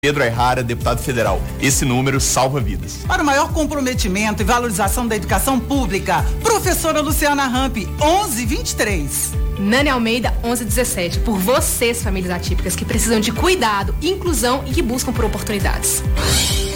Pedro Ayrara, deputado federal. Esse número salva vidas. Para o maior comprometimento e valorização da educação pública, professora Luciana Ramp, 1123. Nani Almeida, 1117. Por vocês, famílias atípicas, que precisam de cuidado, inclusão e que buscam por oportunidades.